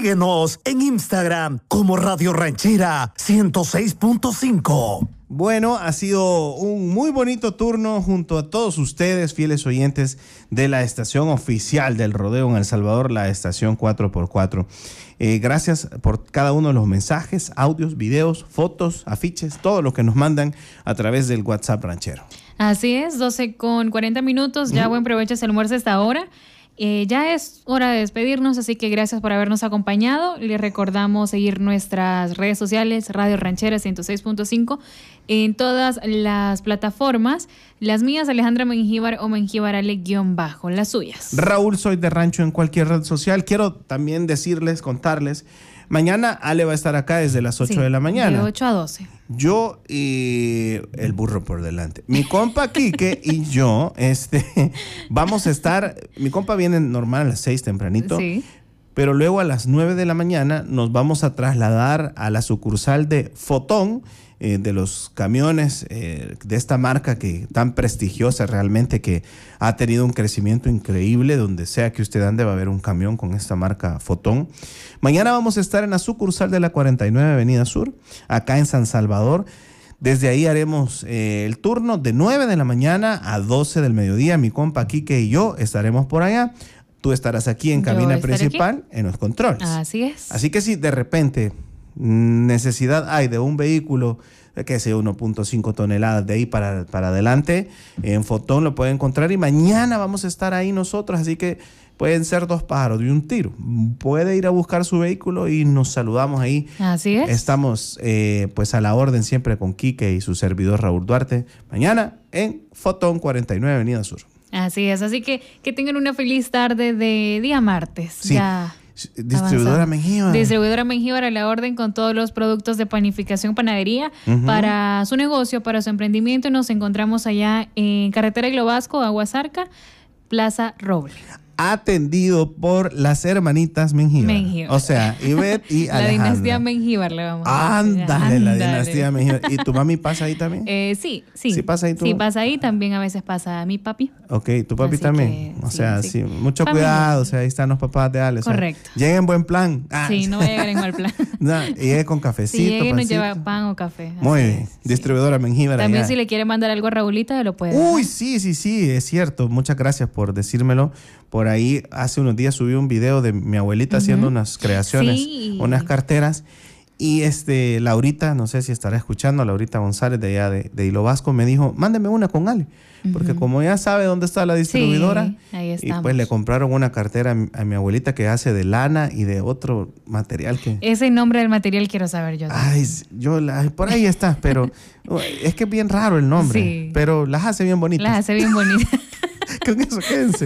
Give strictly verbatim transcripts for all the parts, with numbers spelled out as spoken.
Síguenos en Instagram como Radio Ranchera ciento seis punto cinco. Bueno, ha sido un muy bonito turno junto a todos ustedes, fieles oyentes de la estación oficial del rodeo en El Salvador, la estación cuatro por cuatro. Eh, gracias por cada uno de los mensajes, audios, videos, fotos, afiches, todo lo que nos mandan a través del WhatsApp ranchero. Así es, doce con cuarenta minutos, ya uh-huh. Buen provecho ese almuerzo hasta ahora. Eh, ya es hora de despedirnos, así que gracias por habernos acompañado. Les recordamos seguir nuestras redes sociales, Radio Ranchera ciento seis punto cinco, en todas las plataformas. Las mías, Alejandra Mengíbar o Mengíbar Ale guión bajo, las suyas. Raúl Soy de Rancho en cualquier red social. Quiero también decirles, contarles, mañana Ale va a estar acá desde las ocho sí, de la mañana. De ocho a doce. Yo y el burro por delante. Mi compa Quique y yo este, vamos a estar... Mi compa viene normal a las seis tempranito. Sí. Pero luego a las nueve de la mañana nos vamos a trasladar a la sucursal de Fotón, eh, de los camiones eh, de esta marca que tan prestigiosa realmente, que ha tenido un crecimiento increíble. Donde sea que usted ande va a haber un camión con esta marca Fotón. Mañana vamos a estar en la sucursal de la cuarenta y nueve Avenida Sur, acá en San Salvador. Desde ahí haremos eh, el turno de nueve de la mañana a doce del mediodía. Mi compa Quique y yo estaremos por allá. Tú estarás aquí en cabina principal, aquí en los controles. Así es. Así que si de repente necesidad hay de un vehículo que sea uno punto cinco toneladas de ahí para, para adelante, en Fotón lo puede encontrar, y mañana vamos a estar ahí nosotros, así que pueden ser dos pájaros de un tiro. Puede ir a buscar su vehículo y nos saludamos ahí. Así es. Estamos eh, pues a la orden siempre con Quique y su servidor Raúl Duarte, mañana en Fotón cuarenta y nueve Avenida Sur. Así es, así que que tengan una feliz tarde de día martes. Sí. Ya Distribuidora Mengíbar. Distribuidora Mengíbar a la orden con todos los productos de panificación, panadería, uh-huh. para su negocio, para su emprendimiento. Nos encontramos allá en Carretera Globasco, Aguasarca, Plaza Roble. Atendido por las hermanitas Mengíbar. Mengíbar. O sea, Ivette y Alejandra. La dinastía Mengíbar le vamos a decir. Ándale, la dinastía Mengíbar. ¿Y tu mami pasa ahí también? Eh, sí, sí. ¿Sí pasa ahí tú? Sí pasa ahí, también a veces pasa mi papi. Ok, ¿tu papi Así también? Que, o sea, sí, sí. sí. mucho Familia. Cuidado, o sea, ahí están los papás de Ale. Correcto. O sea, lleguen en buen plan. Ah. Sí, no voy a llegar en mal plan. No, y llegue con cafecito, Sí, llegue y nos pancito. lleva pan o café. Muy bien, sí. Distribuidora Mengíbar. También allá. Si le quiere mandar algo a Raulita, ya lo puede. Uy, sí, sí, sí, es cierto. Muchas gracias por decírmelo. Por ahí hace unos días subí un video de mi abuelita uh-huh. haciendo unas creaciones, sí. unas carteras. Y este, Laurita, no sé si estará escuchando, Laurita González de allá de, de Hilo Vasco, me dijo, mándeme una con Ale. Uh-huh. Porque como ya sabe dónde está la distribuidora, sí, ahí y pues le compraron una cartera a mi, a mi abuelita que hace de lana y de otro material que... Ese nombre del material quiero saber yo. Ay, yo la, por ahí está, pero es que es bien raro el nombre, sí. pero las hace bien bonitas. Las hace bien bonitas. Con eso quédense.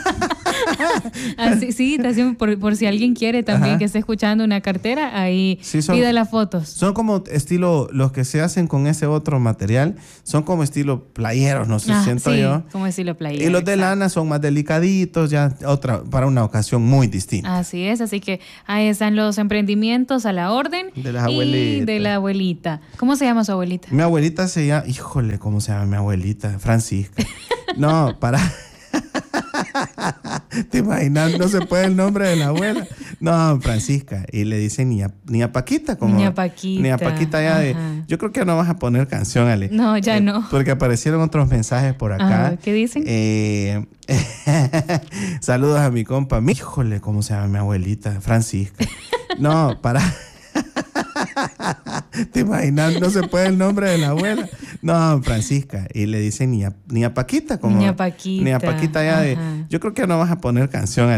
Así, sí, por, por si alguien quiere también Ajá. que esté escuchando una cartera, ahí sí, son, pida las fotos. Son como estilo, los que se hacen con ese otro material, son como estilo playeros, no sé, ah, siento sí, yo. como estilo playero. Y los de exacto. lana son más delicaditos, ya otra, para una ocasión muy distinta. Así es, así que ahí están los emprendimientos a la orden. De las abuelitas. Y de la abuelita. ¿Cómo se llama su abuelita? Mi abuelita se llama, híjole, ¿cómo se llama mi abuelita? Francisca. No, para... ¿Te imaginas? No se puede el nombre de la abuela. No, Francisca. Y le dicen niña, niña Paquita. Como, niña Paquita. Niña Paquita ya de... Yo creo que ya no vas a poner canción, Ale. No, ya eh, no. Porque aparecieron otros mensajes por acá. Ah, ¿qué dicen? Eh, saludos a mi compa. Híjole, ¿cómo se llama mi abuelita? Francisca. No, para... ¿Te imaginas? No se puede el nombre de la abuela. No, Francisca. Y le dicen niña, niña Paquita. Como, niña Paquita. Niña Paquita ya de... Yo creo que ya no vas a poner canción.